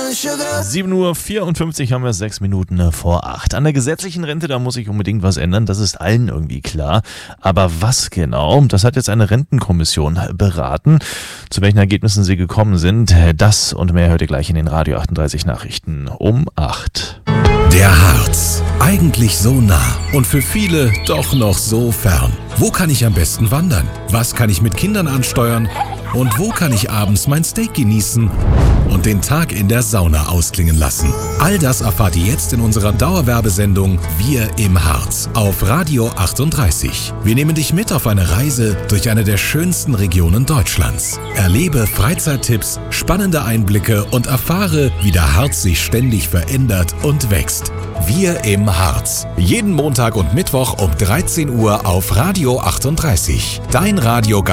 7:54 Uhr haben wir 6 Minuten vor 8. An der gesetzlichen Rente, da muss sich unbedingt was ändern, das ist allen irgendwie klar. Aber was genau? Das hat jetzt eine Rentenkommission beraten. Zu welchen Ergebnissen sie gekommen sind, das und mehr hört ihr gleich in den Radio 38 Nachrichten um 8. Der Harz. Eigentlich so nah und für viele doch noch so fern. Wo kann ich am besten wandern? Was kann ich mit Kindern ansteuern? Und wo kann ich abends mein Steak genießen und den Tag in der Sauna ausklingen lassen? All das erfahrt ihr jetzt in unserer Dauerwerbesendung Wir im Harz auf Radio 38. Wir nehmen dich mit auf eine Reise durch eine der schönsten Regionen Deutschlands. Erlebe Freizeittipps, spannende Einblicke und erfahre, wie der Harz sich ständig verändert und wächst. Wir im Harz. Jeden Montag und Mittwoch um 13 Uhr auf Radio 38. Dein Radio